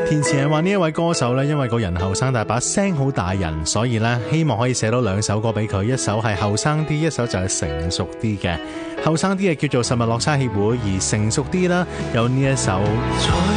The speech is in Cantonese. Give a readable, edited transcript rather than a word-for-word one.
填詞人話呢一位歌手呢，因為個人後生，但係把聲好大人，所以呢，希望可以寫到2首歌俾佢，一首係後生啲，一首就係成熟啲嘅。後生啲嘅叫做實物落差協會，而成熟啲啦有呢一首。